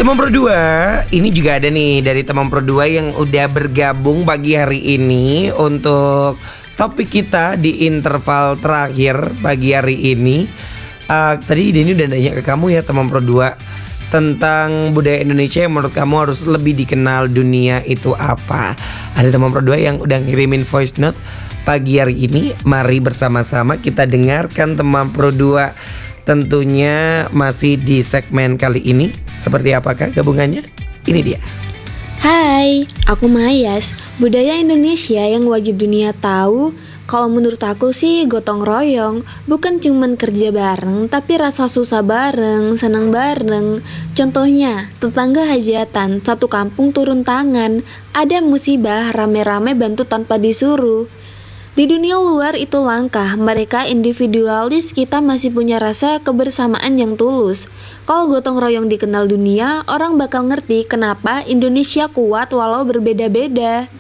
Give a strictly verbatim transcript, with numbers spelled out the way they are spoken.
Teman Pro dua, ini juga ada nih dari teman Pro dua yang udah bergabung pagi hari ini untuk topik kita di interval terakhir pagi hari ini. uh, Tadi Denny udah nanya ke kamu ya teman Pro dua, tentang budaya Indonesia yang menurut kamu harus lebih dikenal dunia itu apa. Ada teman Pro dua yang udah ngirimin voice note pagi hari ini. Mari bersama-sama kita dengarkan teman Pro dua. Tentunya masih di segmen kali ini. Seperti apakah gabungannya? Ini dia. Hai, aku Mayas. Budaya Indonesia yang wajib dunia tahu, kalau menurut aku sih gotong royong. Bukan cuman kerja bareng, tapi rasa susah bareng, senang bareng. Contohnya, tetangga hajatan, satu kampung turun tangan. Ada musibah, rame-rame bantu tanpa disuruh. Di dunia luar itu langka, mereka individualis, kita masih punya rasa kebersamaan yang tulus. Kalau gotong royong dikenal dunia, orang bakal ngerti kenapa Indonesia kuat walau berbeda-beda.